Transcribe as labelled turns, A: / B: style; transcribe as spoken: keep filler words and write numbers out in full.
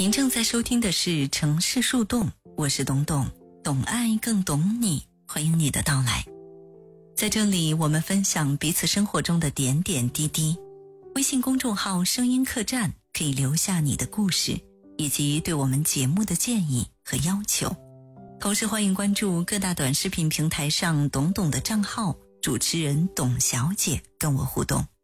A: 您正在收听的是城市树洞，我是董董，懂爱更懂你，欢迎你的到来。在这里我们分享彼此生活中的点点滴滴。微信公众号声音客栈可以留下你的故事以及对我们节目的建议和要求，同时欢迎关注各大短视频平台上董董的账号，主持人董小姐跟我互动。